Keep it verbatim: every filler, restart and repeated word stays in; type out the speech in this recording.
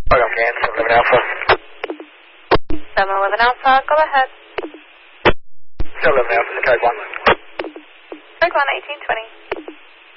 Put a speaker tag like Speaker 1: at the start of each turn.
Speaker 1: Program again, seven eleven Alpha.
Speaker 2: seven eleven Alpha, go ahead.
Speaker 1: seven eleven Alpha, code one.
Speaker 2: Code one, eighteen twenty.